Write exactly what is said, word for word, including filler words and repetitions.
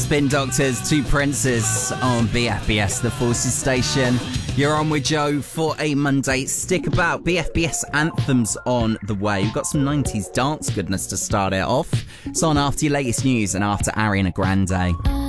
Spin Doctors, Two Princes on B F B S, the Forces Station. You're on with Joe for a Monday. Stick about. B F B S anthems on the way. We've got some nineties dance goodness to start it off. It's on after your latest news and after Ariana Grande.